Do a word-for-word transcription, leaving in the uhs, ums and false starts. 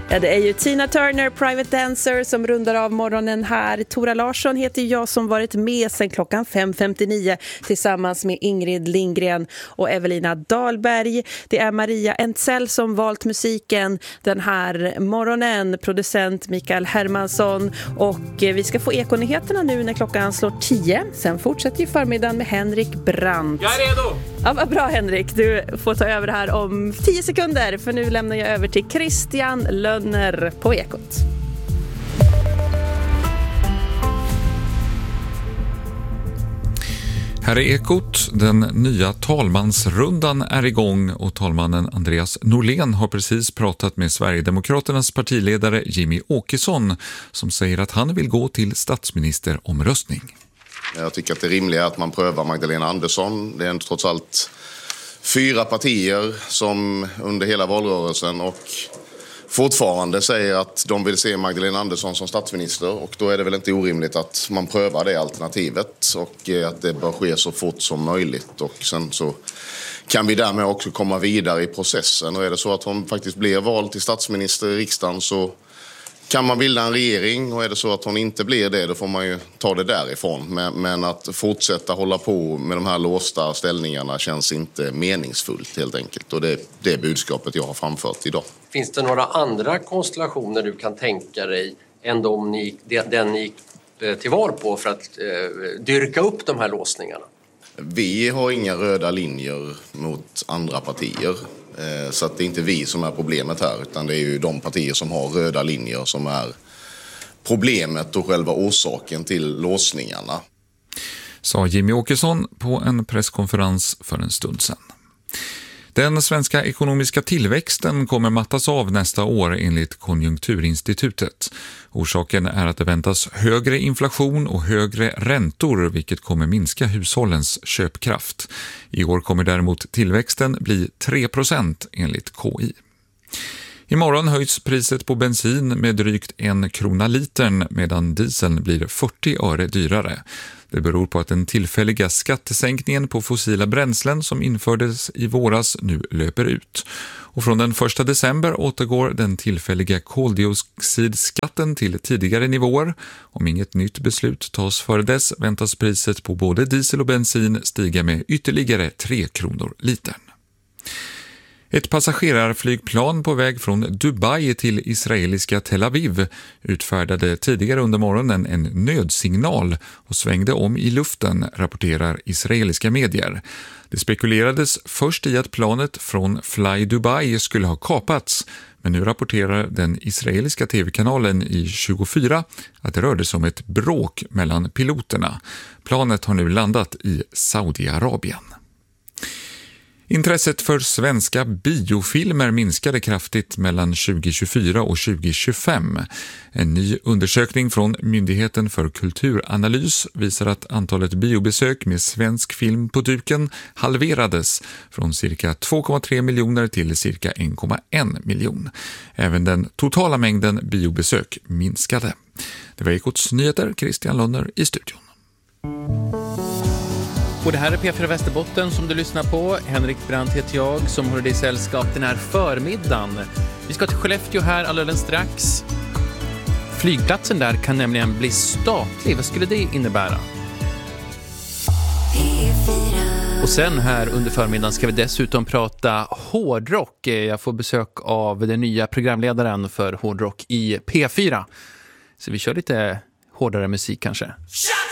Ja, det är ju Tina Turner, Private Dancer, som rundar av morgonen här. Tora Larsson heter jag, som varit med sedan klockan fem femtionio tillsammans med Ingrid Lindgren och Evelina Dahlberg. Det är Maria Entzell som valt musiken den här morgonen, producent Mikael Hermansson, och vi ska få ekonyheterna nu när klockan slår tio. Sen fortsätter ju förmiddagen med Henrik Brandt. Jag är redo! Ja, vad bra Henrik, du får ta över här om tio sekunder, för nu lämnar jag över till Christian Lönner på Ekot. Här är Ekot. Den nya talmansrundan är igång och talmannen Andreas Norlén har precis pratat med Sverigedemokraternas partiledare Jimmie Åkesson, som säger att han vill gå till statsministeromröstning. Jag tycker att det är rimligt att man prövar Magdalena Andersson. Det är trots allt fyra partier som under hela valrörelsen och fortfarande säger att de vill se Magdalena Andersson som statsminister, och då är det väl inte orimligt att man prövar det alternativet och att det bör ske så fort som möjligt, och sen så kan vi därmed också komma vidare i processen. Och är det så att hon faktiskt blir vald till statsminister i riksdagen så kan man bilda en regering, och är det så att hon inte blir det, då får man ju ta det därifrån. Men, men att fortsätta hålla på med de här låsta ställningarna känns inte meningsfullt helt enkelt. Och det är det budskapet jag har framfört idag. Finns det några andra konstellationer du kan tänka dig än de ni, den ni gick till val på för att eh, dyrka upp de här låsningarna? Vi har inga röda linjer mot andra partier. Så att det är inte vi som är problemet här, utan det är ju de partier som har röda linjer som är problemet och själva orsaken till låsningarna. Sa Jimmie Åkesson på en presskonferens för en stund sedan. Den svenska ekonomiska tillväxten kommer mattas av nästa år enligt Konjunkturinstitutet. Orsaken är att det väntas högre inflation och högre räntor, vilket kommer minska hushållens köpkraft. I år kommer däremot tillväxten bli tre procent enligt K I. Imorgon höjs priset på bensin med drygt en krona litern, medan dieseln blir fyrtio öre dyrare. Det beror på att den tillfälliga skattesänkningen på fossila bränslen som infördes i våras nu löper ut. Och från den första december återgår den tillfälliga koldioxidskatten till tidigare nivåer. Om inget nytt beslut tas före dess väntas priset på både diesel och bensin stiga med ytterligare tre kronor litern. Ett passagerarflygplan på väg från Dubai till israeliska Tel Aviv utfärdade tidigare under morgonen en nödsignal och svängde om i luften, rapporterar israeliska medier. Det spekulerades först i att planet från Fly Dubai skulle ha kapats, men nu rapporterar den israeliska tv-kanalen i tjugofyra att det rörde sig om ett bråk mellan piloterna. Planet har nu landat i Saudiarabien. Intresset för svenska biofilmer minskade kraftigt mellan tjugo tjugofyra och tjugo tjugofem. En ny undersökning från Myndigheten för kulturanalys visar att antalet biobesök med svensk film på duken halverades från cirka två komma tre miljoner till cirka en komma en miljon. Även den totala mängden biobesök minskade. Det var Ekots nyheter, Christian Lönner i studion. Och det här är P fyra Västerbotten som du lyssnar på. Henrik Brandt heter jag som håller dig i sällskap den här förmiddagen. Vi ska till Skellefteå här alldeles strax. Flygplatsen där kan nämligen bli statlig. Vad skulle det innebära? Och sen här under förmiddagen ska vi dessutom prata hårdrock. Jag får besök av den nya programledaren för hårdrock i P fyra. Så vi kör lite hårdare musik kanske.